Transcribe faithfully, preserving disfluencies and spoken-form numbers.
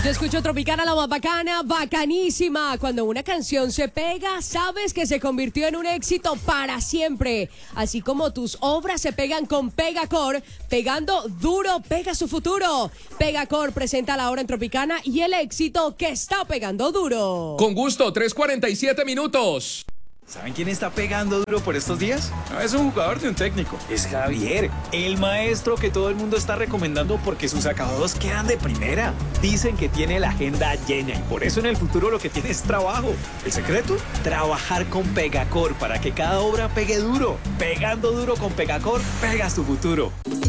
Yo escucho Tropicana, la más bacana, bacanísima. Cuando una canción se pega, sabes que se convirtió en un éxito para siempre. Así como tus obras se pegan con Pegacor, pegando duro pega su futuro. Pegacor presenta la hora en Tropicana y el éxito que está pegando duro. Con gusto, tres cuarenta y siete minutos. ¿Saben quién está pegando duro por estos días? No es un jugador de un técnico, es Javier, el maestro que todo el mundo está recomendando porque sus acabados quedan de primera. Dicen que tiene la agenda llena y por eso en el futuro lo que tiene es trabajo. ¿El secreto? Trabajar con Pegacor para que cada obra pegue duro. Pegando duro con Pegacor, pegas tu futuro.